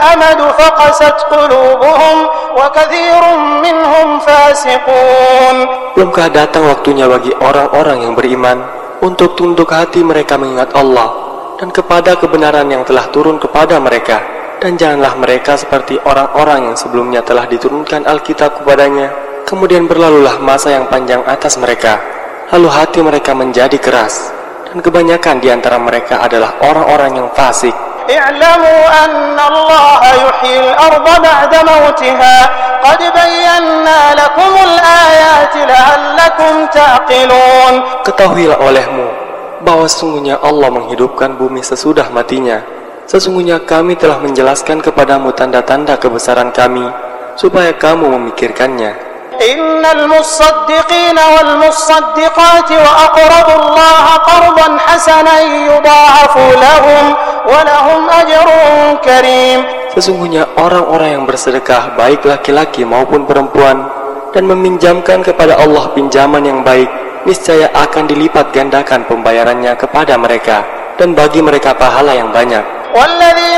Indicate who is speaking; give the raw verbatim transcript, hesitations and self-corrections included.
Speaker 1: الأمد فقست قلوبهم وكثير منهم فاسقون.
Speaker 2: Belumkah datang waktunya bagi orang-orang yang beriman untuk tunduk hati mereka mengingat Allah dan kepada kebenaran yang telah turun kepada mereka, dan janganlah mereka seperti orang-orang yang sebelumnya telah diturunkan Alkitab kepadanya, kemudian berlalulah masa yang panjang atas mereka, lalu hati mereka menjadi keras, dan kebanyakan di antara mereka adalah orang-orang yang fasik.
Speaker 1: اعلموا أن الله يحيي الأرض بعد موتها قد بينا لكم الآيات لعلكم تعقلون.
Speaker 2: Ketahuilah olehmu bahwa sesungguhnya Allah menghidupkan bumi sesudah matinya. Sesungguhnya kami telah menjelaskan kepadamu tanda-tanda kebesaran kami supaya kamu memikirkannya.
Speaker 1: إن المصدقين والمصدقات وأقرضوا الله قرضا حسنا يضاعف لهم ولهم أجر كريم.
Speaker 2: Sesungguhnya orang-orang yang bersedekah, baik laki-laki maupun perempuan, dan meminjamkan kepada Allah pinjaman yang baik, niscaya akan dilipat gandakan pembayarannya kepada mereka, dan bagi mereka pahala yang banyak.